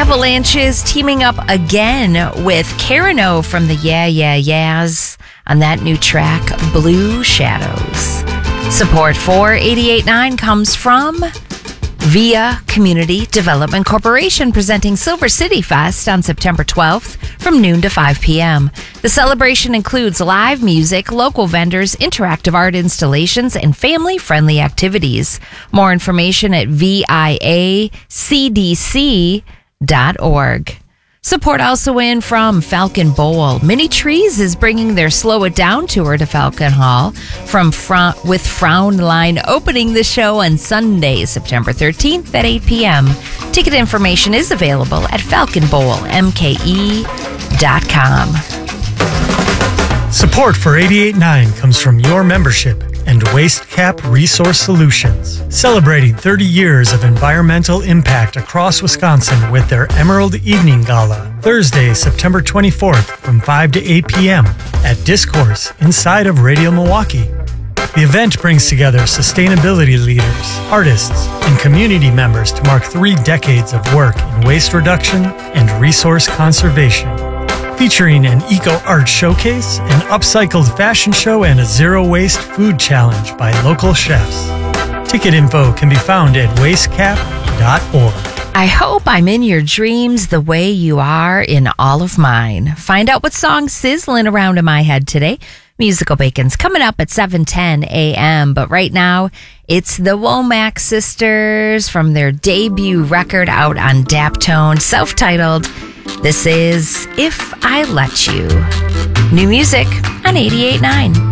Avalanches teaming up again with Karen O from the Yeah Yeah Yeahs on that new track, Blue Shadows. Support for 88.9 comes from Via Community Development Corporation, presenting Silver City Fest on September 12th from noon to 5 p.m. The celebration includes live music, local vendors, interactive art installations, and family-friendly activities. More information at viacdc.org. Support also in from Falcon Bowl. Mini Trees is bringing their Slow It Down tour to Falcon Hall with Frownline opening the show on Sunday, September 13th at 8 p.m. Ticket information is available at falconbowlmke.com. Support for 88.9 comes from your membership and Waste Cap Resource Solutions, celebrating 30 years of environmental impact across Wisconsin with their Emerald Evening Gala, Thursday, September 24th from 5 to 8 p.m. at Discourse inside of Radio Milwaukee. The event brings together sustainability leaders, artists, and community members to mark 3 decades of work in waste reduction and resource conservation. Featuring an eco-art showcase, an upcycled fashion show, and a zero-waste food challenge by local chefs. Ticket info can be found at wastecap.org. I hope I'm in your dreams the way you are in all of mine. Find out what song's sizzling around in my head today. Musical Bacon's coming up at 7:10 a.m. But right now, it's the Womack Sisters from their debut record out on Daptone, self-titled. This is If I Let You. New music on 88.9.